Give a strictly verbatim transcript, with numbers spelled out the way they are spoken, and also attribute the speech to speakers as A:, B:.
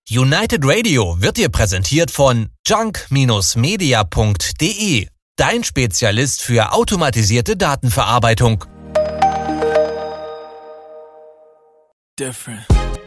A: United Radio wird dir präsentiert von junk Bindestrich media Punkt de, dein Spezialist für automatisierte Datenverarbeitung.
B: Different.